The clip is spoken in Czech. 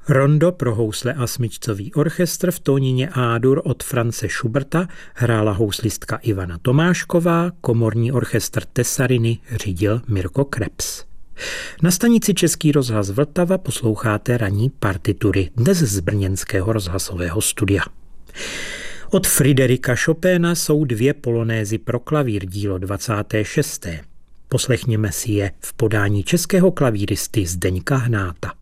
Rondo pro housle a smyčcový orchestr v tónině A-dur od Franze Schuberta hrála houslistka Ivana Tomášková, komorní orchestr Tesariny řídil Mirko Krebs. Na stanici Český rozhlas Vltava posloucháte ranní partitury, dnes z brněnského rozhlasového studia. Od Friderika Chopina jsou 2 polonézy pro klavír, dílo 26. Poslechněme si je v podání českého klavíristy Zdeňka Hnáta.